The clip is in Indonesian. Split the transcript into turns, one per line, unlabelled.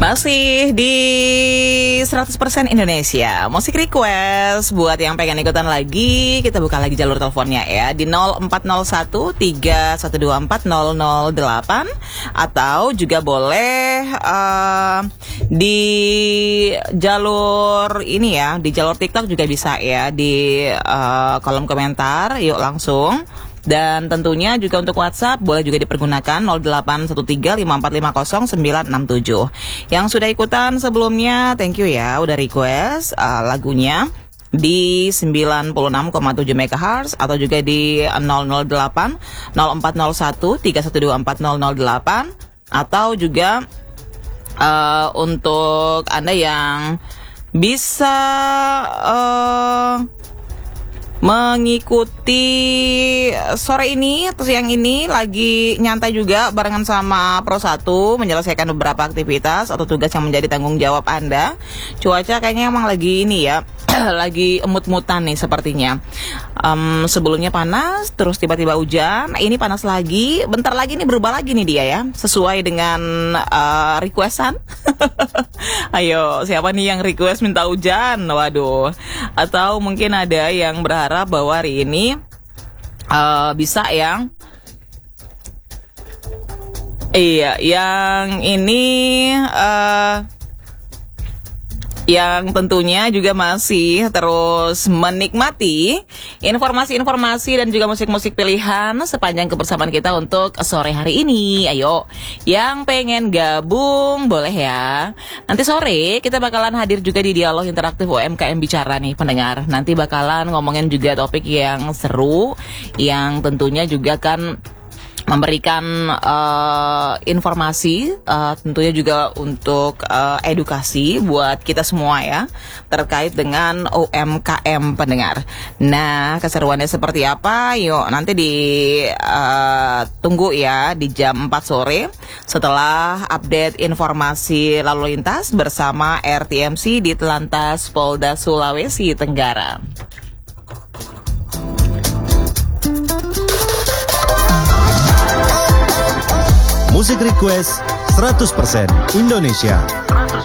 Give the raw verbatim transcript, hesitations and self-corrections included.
Masih di seratus persen Indonesia Musik Request. Buat yang pengen ikutan lagi, kita buka lagi jalur teleponnya ya, di nol empat nol satu tiga satu dua empat nol nol delapan. Atau juga boleh uh, di jalur ini ya, di jalur TikTok juga bisa ya, di uh, kolom komentar. Yuk langsung. Dan tentunya juga untuk WhatsApp boleh juga dipergunakan nol delapan satu tiga lima empat lima nol sembilan enam tujuh. Yang sudah ikutan sebelumnya, thank you ya, udah request uh, lagunya di sembilan puluh enam koma tujuh megahertz atau juga di nol nol delapan nol empat nol satu tiga satu dua empat nol nol delapan. Atau juga uh, untuk Anda yang bisa uh, mengikuti sore ini atau siang ini lagi nyantai juga barengan sama Pro satu, menyelesaikan beberapa aktivitas atau tugas yang menjadi tanggung jawab Anda. Cuaca kayaknya emang lagi ini ya, lagi emut-mutan nih sepertinya. um, Sebelumnya panas, terus tiba-tiba hujan. Ini panas lagi, bentar lagi nih berubah lagi nih dia ya, sesuai dengan uh, requestan. Ayo, siapa nih yang request minta hujan? Waduh. Atau mungkin ada yang berharap bahwa hari ini uh, bisa yang Iya, yang ini uh, yang tentunya juga masih terus menikmati informasi-informasi dan juga musik-musik pilihan sepanjang kebersamaan kita untuk sore hari ini. Ayo, yang pengen gabung boleh ya. Nanti sore kita bakalan hadir juga di Dialog Interaktif U M K M Bicara nih pendengar. Nanti bakalan ngomongin juga topik yang seru, yang tentunya juga kan memberikan uh, informasi, uh, tentunya juga untuk uh, edukasi buat kita semua ya, terkait dengan U M K M pendengar. Nah, keseruannya seperti apa? Yuk nanti di uh, tunggu ya di jam empat sore setelah update informasi lalu lintas bersama R T M C di Telantas Polda Sulawesi Tenggara.
Musik Request seratus persen Indonesia.